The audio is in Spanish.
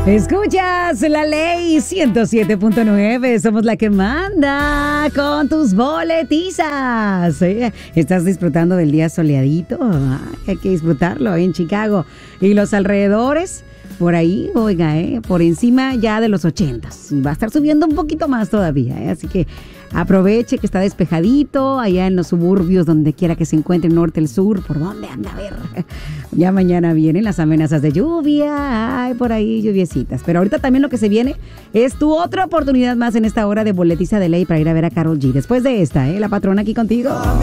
Escuchas la ley 107.9, somos la que manda con tus boletizas. ¿Estás disfrutando del día soleadito? Hay que disfrutarlo en Chicago. Y los alrededores, por ahí, oiga, por encima ya de los 80s. Y va a estar subiendo un poquito más todavía, así que aproveche que está despejadito allá en los suburbios, donde quiera que se encuentre, el norte, el sur. ¿Por dónde anda? A ver. Ya mañana vienen las amenazas de lluvia. Ay, por ahí lluviecitas. Pero ahorita también lo que se viene es tu otra oportunidad más en esta hora de boletiza de ley para ir a ver a Karol G. Después de esta, la patrona aquí contigo.